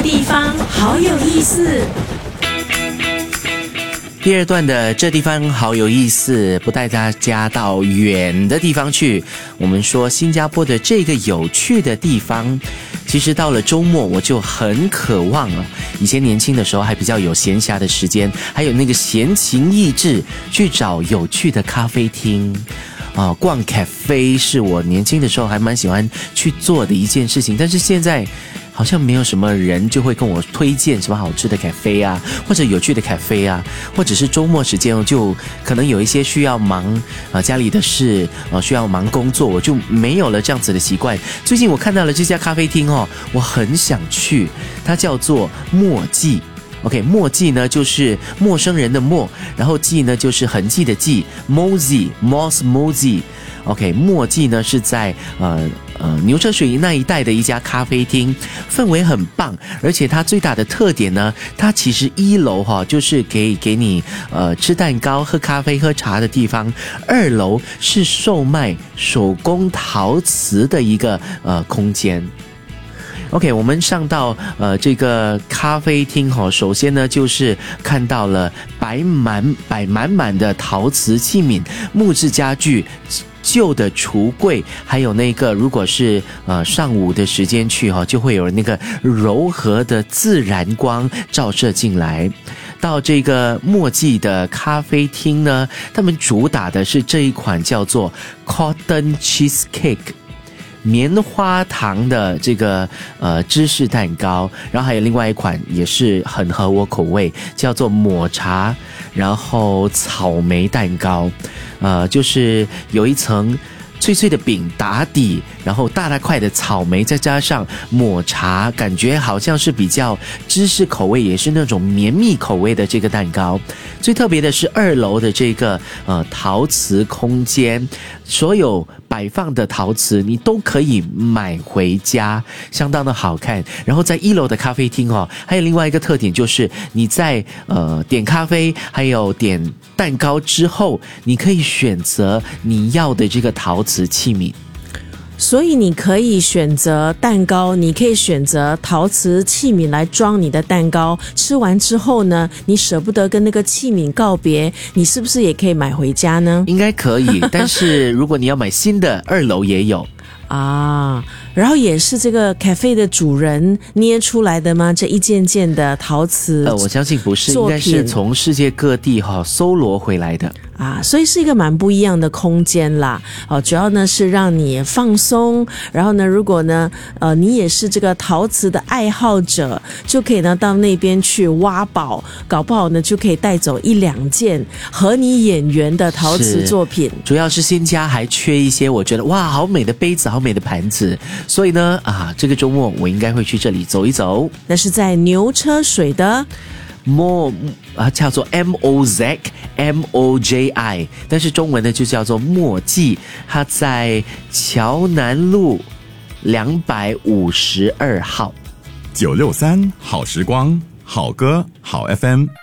地方好有意思。 第二段的这地方好有意思，不带大家到远的地方去。我们说新加坡的这个有趣的地方，其实到了周末我就很渴望了。以前年轻的时候还比较有闲暇的时间，还有那个闲情逸致去找有趣的咖啡厅。逛 cafe 是我年轻的时候还蛮喜欢去做的一件事情，但是现在好像没有什么人就会跟我推荐什么好吃的 cafe 啊，或者有趣的 cafe 啊，或者是周末时间就可能有一些需要忙家里的事需要忙工作，我就没有了这样子的习惯。最近我看到了这家咖啡厅我很想去，它叫做墨迹。OK， 墨迹呢就是陌生人的陌，然后迹呢就是痕迹的迹 ，Mozi Moss Mozi。OK， 墨迹呢是在牛车水那一带的一家咖啡厅，氛围很棒，而且它最大的特点呢，它其实一楼就是给你吃蛋糕、喝咖啡、喝茶的地方，二楼是售卖手工陶瓷的一个空间。OK， 我们上到这个咖啡厅首先呢就是看到了摆满满的陶瓷器皿、木质家具、旧的橱柜，还有那个如果是上午的时间去就会有那个柔和的自然光照射进来。到这个墨迹的咖啡厅呢，他们主打的是这一款叫做 Cotton Cheesecake。棉花糖的这个芝士蛋糕，然后还有另外一款也是很合我口味，叫做抹茶然后草莓蛋糕，就是有一层脆脆的饼打底，然后大块的草莓，再加上抹茶，感觉好像是比较芝士口味，也是那种绵密口味的这个蛋糕。最特别的是二楼的这个陶瓷空间，所有摆放的陶瓷你都可以买回家，相当的好看。然后在一楼的咖啡厅还有另外一个特点，就是你在点咖啡还有点蛋糕之后，你可以选择你要的这个陶瓷器皿。 所以你可以选择蛋糕，你可以选择陶瓷器皿来装你的蛋糕，吃完之后呢，你舍不得跟那个器皿告别，你是不是也可以买回家呢？ 应该可以，但是如果你要买新的，二楼也有啊。然后也是这个 cafe 的主人捏出来的吗？这一件件的陶瓷我相信不是，应该是从世界各地搜罗回来的啊，所以是一个蛮不一样的空间啦。主要呢是让你放松，然后呢，如果呢你也是这个陶瓷的爱好者，就可以呢到那边去挖宝，搞不好呢就可以带走一两件和你眼缘的陶瓷作品。 主要是新家还缺一些，我觉得哇，好美的杯子，好美的盘子。所以呢这个周末我应该会去这里走一走。 那是在牛车水的叫做 Mozi， 但是中文呢就叫做墨迹，它在桥南路252号。 963好时光，好歌好 FM。